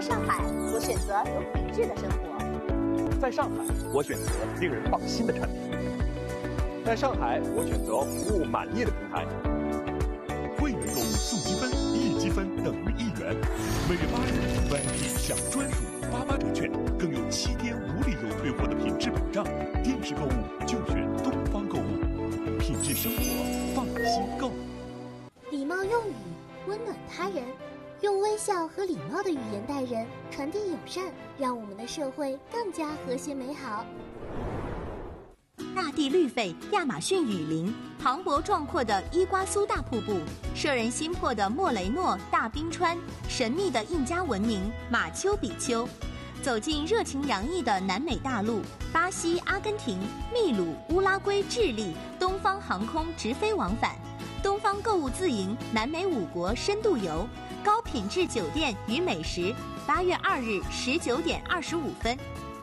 上海，我选择有品质的生活。 在上海，我选择令人放心的产品。在上海，我选择服务满意的平台。 会员购物送积分，1积分等于1元。每月8日 VIP 享专属88折券，更有7天无理由退货的品质保障。电视购物就选东方购物，品质生活，放心购。 礼貌用语，温暖他人，用微笑和礼貌的语言待人，传递友善，让我们的社会更加和谐美好。 大地绿肺亚马逊雨林，磅礴壮阔的伊瓜苏大瀑布，摄人心魄的莫雷诺大冰川，神秘的印加文明马丘比丘，走进热情洋溢的南美大陆，巴西、阿根廷、秘鲁、乌拉圭、智利，东方航空直飞往返，东方购物自营南美5国深度游，高品质酒店与美食。8月2日19点25分。